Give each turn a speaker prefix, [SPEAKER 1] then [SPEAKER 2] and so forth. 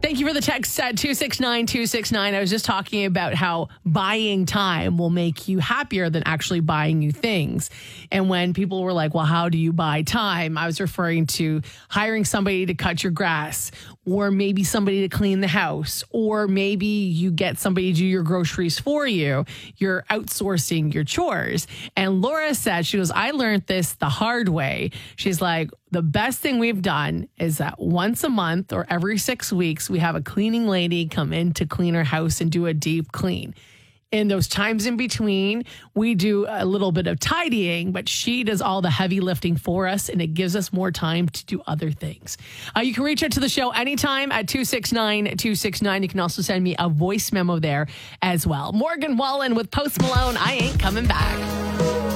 [SPEAKER 1] Thank you for the text at 269-269. I was just talking about how buying time will make you happier than actually buying new things. And when people were like, well, how do you buy time? I was referring to hiring somebody to cut your grass, or maybe somebody to clean the house, or maybe you get somebody to do your groceries for you. You're outsourcing your chores. And Laura said, she goes, I learned this the hard way. She's like, the best thing we've done is that once a month or every 6 weeks, we have a cleaning lady come in to clean our house and do a deep clean. In those times in between, we do a little bit of tidying, but she does all the heavy lifting for us, and it gives us more time to do other things. You can reach out to the show anytime at 269-269. You can also send me a voice memo there as well. Morgan Wallen with Post Malone, I Ain't Coming Back.